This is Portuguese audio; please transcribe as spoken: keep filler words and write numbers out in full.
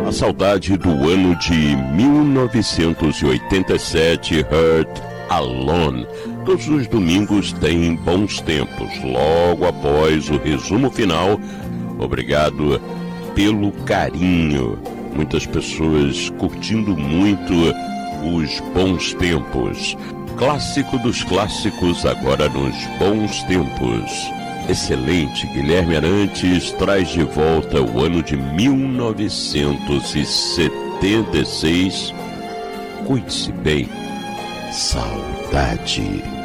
A saudade do ano de mil novecentos e oitenta e sete, Hurt Alone. Todos os domingos tem Bons Tempos, logo após o resumo final. Obrigado pelo carinho. Muitas pessoas curtindo muito os Bons Tempos. Clássico dos clássicos, agora nos Bons Tempos. Excelente, Guilherme Arantes traz de volta o ano de mil novecentos e setenta e seis. Cuide-se bem. Saudade.